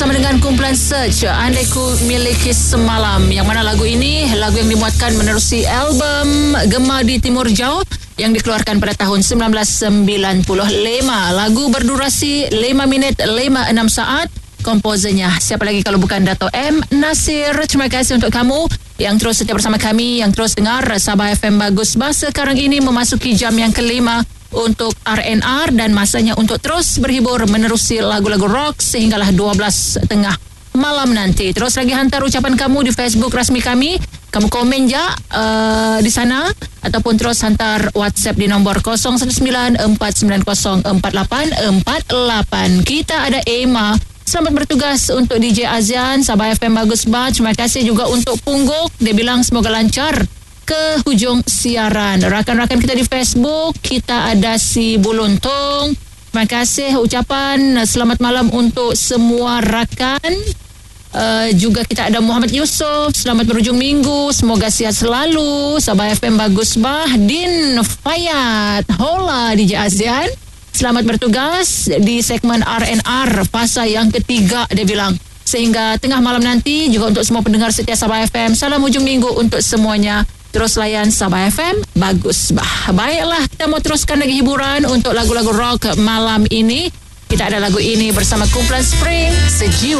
bersama dengan kumpulan Search Andai Ku Miliki Semalam, yang mana lagu ini lagu yang dimuatkan menerusi album Gema di Timur Jauh yang dikeluarkan pada tahun 1995. Lagu berdurasi 5 minit 56 saat. Komposernya siapa lagi kalau bukan Dato' M. Nasir. Terima kasih untuk kamu yang terus setia bersama kami, yang terus dengar Sabah FM Bagus Bah. Sekarang ini memasuki jam yang kelima untuk RNR dan masanya untuk terus berhibur menerusi lagu-lagu rock sehinggalah 12.30 malam nanti. Terus lagi hantar ucapan kamu di Facebook rasmi kami. Kamu komen je di sana ataupun terus hantar WhatsApp di nombor 019-490-4848. Kita ada Emma. Selamat bertugas untuk DJ Azian, Sabah FM Bagus Bah. Terima kasih juga untuk Pungguk. Dia bilang semoga lancar ke hujung siaran. Rakan-rakan kita di Facebook, kita ada si Buluntung. Terima kasih ucapan selamat malam untuk semua rakan. Juga kita ada Muhammad Yusof, selamat berhujung minggu, semoga sihat selalu. Sabah FM Bagus Bah. Din Fayat, hola DJ Azian, selamat bertugas di segmen RNR fasa yang ketiga, dia bilang. Sehingga tengah malam nanti juga untuk semua pendengar setia Sabah FM, salam hujung minggu untuk semuanya. Terus layan Sabah FM Bagus Bah. Baiklah, kita mau teruskan lagi hiburan untuk lagu-lagu rock malam ini. Kita ada lagu ini bersama kumpulan Spring, Sejiwa.